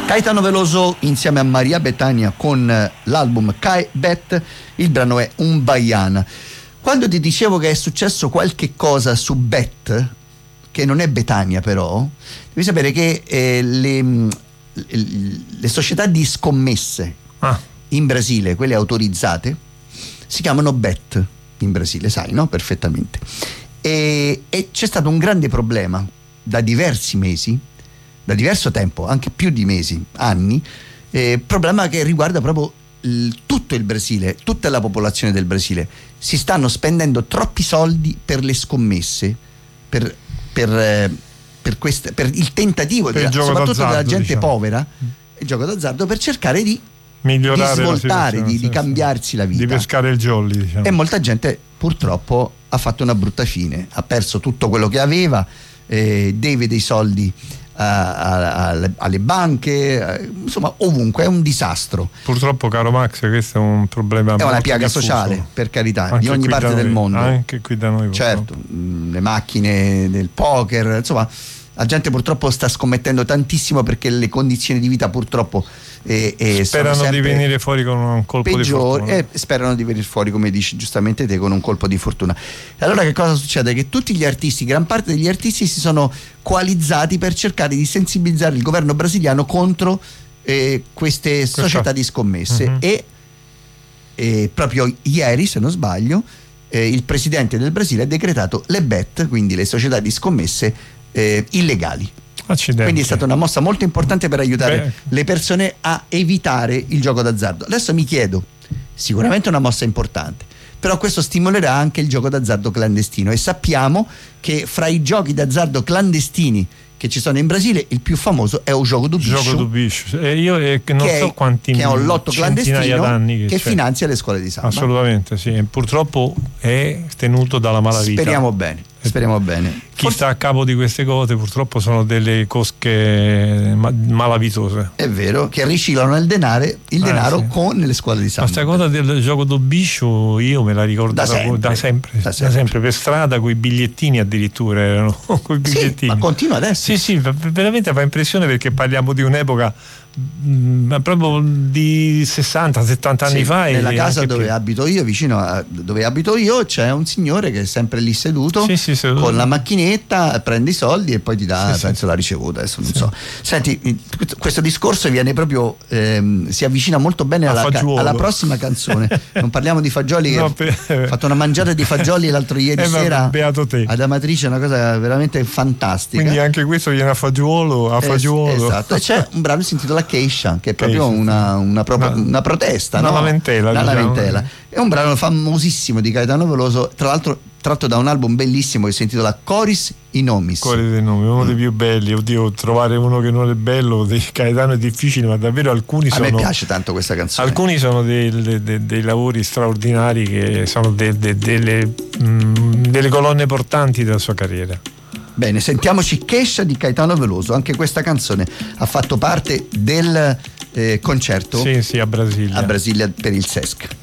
Caetano Veloso insieme a Maria Bethania con l'album Cae Bet, il brano è Un Baiana. Quando ti dicevo che è successo qualche cosa su Bet, che non è Betania però, devi sapere che le società di scommesse in Brasile, quelle autorizzate, si chiamano Bet in Brasile, sai, no? Perfettamente. E c'è stato un grande problema da diversi mesi, da diverso tempo, anche più di mesi, anni, problema che riguarda proprio tutto il Brasile, tutta la popolazione del Brasile. Si stanno spendendo troppi soldi per le scommesse, per il tentativo, soprattutto della gente povera, il gioco d'azzardo, per cercare di migliorare, di svoltare, di cambiarsi la vita, di pescare il jolly, diciamo. E molta gente purtroppo ha fatto una brutta fine, ha perso tutto quello che aveva, deve dei soldi alle banche, insomma ovunque, è un disastro. Purtroppo, caro Max, questo è un problema, è una piaga diffuso, sociale, per carità, anche di ogni parte del mondo, anche qui da noi, certo, le macchine del poker, insomma la gente purtroppo sta scommettendo tantissimo perché le condizioni di vita purtroppo sperano di venire fuori con un colpo peggiore, di fortuna, sperano di venire fuori, come dici giustamente te, con un colpo di fortuna. Allora che cosa succede? Che tutti gli artisti, gran parte degli artisti, si sono coalizzati per cercare di sensibilizzare il governo brasiliano contro queste società di scommesse. E proprio ieri, se non sbaglio, il presidente del Brasile ha decretato le bet, quindi le società di scommesse illegali. Accidenti. Quindi è stata una mossa molto importante per aiutare le persone a evitare il gioco d'azzardo. Adesso mi chiedo, sicuramente è una mossa importante, però questo stimolerà anche il gioco d'azzardo clandestino, e sappiamo che fra i giochi d'azzardo clandestini che ci sono in Brasile il più famoso è o Jogo do Bicho. Io non so quanti, che è un lotto clandestino d'anni che finanzia le scuole di samba. Assolutamente sì, e purtroppo è tenuto dalla malavita. Speriamo bene. Chi sta a capo di queste cose purtroppo sono delle cosche malavitose. È vero, che riciclano il denaro con le scuole di samba. Questa cosa del gioco do Bicho io me la ricordo da sempre, per strada, coi bigliettini addirittura erano coi bigliettini. Sì, ma continua adesso. Sì, veramente fa impressione, perché parliamo di un'epoca proprio di 60-70 anni fa. Nella casa dove abito io, vicino a dove abito io, c'è un signore che è sempre lì seduto, con la macchinetta, prende i soldi e poi ti dà, penso, la ricevuta, adesso non so. Senti, questo discorso viene proprio si avvicina molto bene alla prossima canzone. Non parliamo di fagioli, ho fatto una mangiata di fagioli l'altro ieri sera ad Amatrice, una cosa veramente fantastica. Quindi anche questo viene a fagiolo. Esatto. E c'è un brano che si intitola Keisha, che è proprio una protesta, una lamentela. È un brano famosissimo di Caetano Veloso, tra l'altro tratto da un album bellissimo che si intitola Coris i Nomis. Uno dei più belli. Oddio, trovare uno che non è bello di Caetano è difficile, ma davvero alcuni sono. A me piace tanto questa canzone. Alcuni sono dei lavori straordinari, che sono delle colonne portanti della sua carriera. Bene, sentiamoci Keisha di Caetano Veloso. Anche questa canzone ha fatto parte del concerto a Brasilia per il SESC.